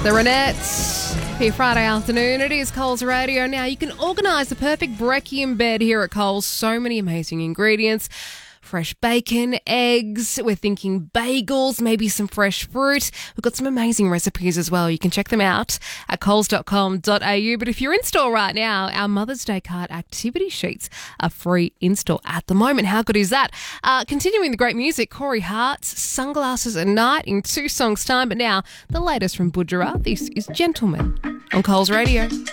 The Ronettes. Happy Friday afternoon. It is Coles Radio. Now, you can organise the perfect brekkie in bed here at Coles. So many amazing ingredients. Fresh bacon, eggs, we're thinking bagels, maybe some fresh fruit. We've got some amazing recipes as well. You can check them out at coles.com.au. But if you're in store right now, our Mother's Day card activity sheets are free in store at the moment. How good is that? Continuing the great music, Corey Hart's Sunglasses at Night in 2 songs' time. But now, the latest from Budjerah. This is Gentleman on Coles Radio.